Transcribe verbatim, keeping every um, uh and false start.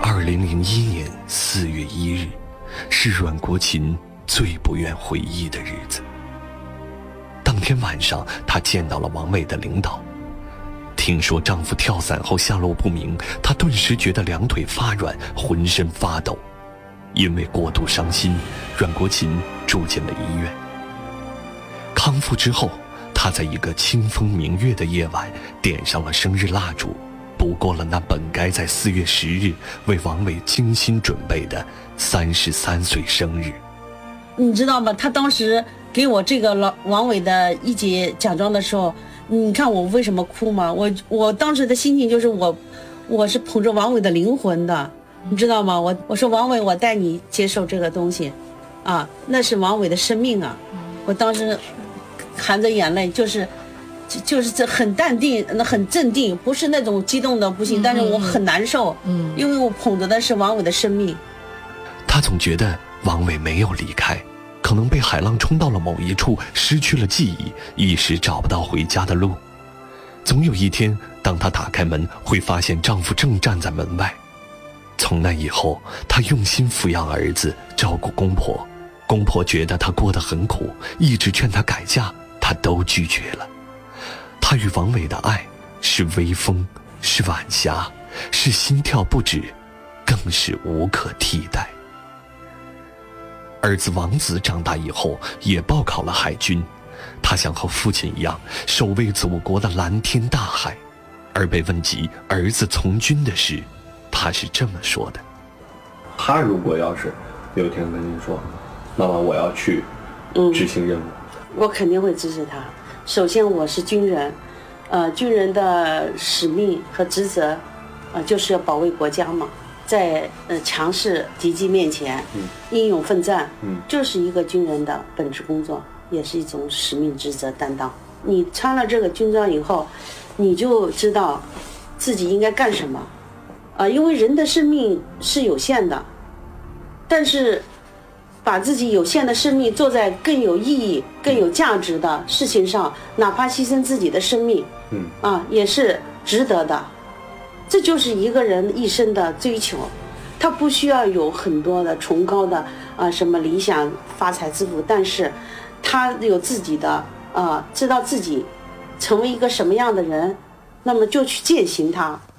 二零零一年四月一日，是阮国琴最不愿回忆的日子。当天晚上，她见到了王伟的领导。听说丈夫跳伞后下落不明，她顿时觉得两腿发软，浑身发抖。因为过度伤心，阮国琴住进了医院。康复之后，她在一个清风明月的夜晚，点上了生日蜡烛，度过了那本该在四月十日为王伟精心准备的三十三岁生日。 你知道吗？他当时给我这个老王伟的一级奖状的时候，你看我为什么哭吗？我我当时的心情就是我，我是捧着王伟的灵魂的，你知道吗？我我说王伟，我带你接受这个东西，啊，那是王伟的生命啊！我当时含着眼泪，就是就就是这很淡定，那很镇定，不是那种激动的不行，但是我很难受，嗯，因为我捧着的是王伟的生命。 他总觉得王伟没有离开，可能被海浪冲到了某一处，失去了记忆，一时找不到回家的路。总有一天，当她打开门，会发现丈夫正站在门外。从那以后，她用心抚养儿子，照顾公婆。公婆觉得她过得很苦，一直劝她改嫁，她都拒绝了。她与王伟的爱是微风，是晚霞，是心跳不止，更是无可替代。儿子王子长大以后也报考了海军，他想和父亲一样守卫祖国的蓝天大海。而被问及儿子从军的事，他是这么说的： 他如果要是有一天跟您说，妈妈我要去执行任务、 嗯、我肯定会支持他。首先我是军人，呃，军人的使命和职责，呃，就是要保卫国家嘛，在呃强势敌机面前，嗯，英勇奋战，嗯，就是一个军人的本职工作，也是一种使命职责担当。你穿了这个军装以后，你就知道自己应该干什么，啊、呃，因为人的生命是有限的，但是把自己有限的生命做在更有意义、更有价值的事情上，哪怕牺牲自己的生命，嗯，啊，也是值得的。这就是一个人一生的追求，他不需要有很多的崇高的啊什么理想、发财致富，但是他有自己的啊，知道自己成为一个什么样的人，那么就去践行它。